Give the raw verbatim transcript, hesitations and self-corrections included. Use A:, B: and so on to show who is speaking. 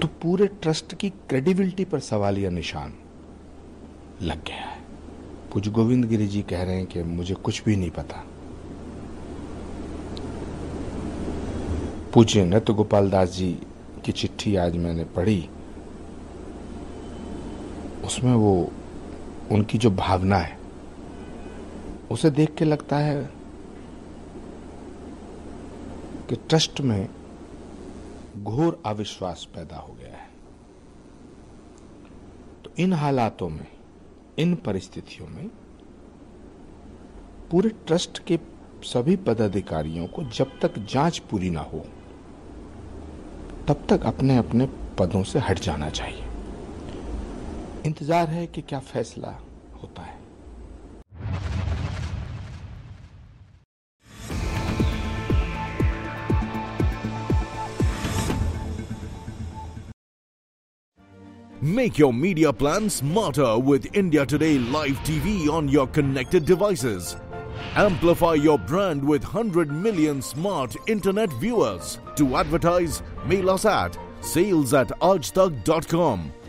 A: तो पूरे ट्रस्ट की क्रेडिबिलिटी पर सवालिया निशान लग गया है। पूज्य गोविंद गिरी जी कह रहे हैं कि मुझे कुछ भी नहीं पता। पूज्य नृत्य गोपाल दास जी की चिट्ठी आज मैंने पढ़ी, उसमें वो उनकी जो भावना है उसे देख के लगता है कि ट्रस्ट में घोर अविश्वास पैदा हो गया है। तो इन हालातों में, इन परिस्थितियों में पूरे ट्रस्ट के सभी पदाधिकारियों को जब तक जांच पूरी ना हो तब तक अपने अपने पदों से हट जाना चाहिए। इंतजार है कि क्या फैसला होता है।
B: Make your media plan smarter with India Today Live T V on your connected devices. Amplify your brand with one hundred million smart internet viewers. To advertise, mail us at sales at aajtak dot com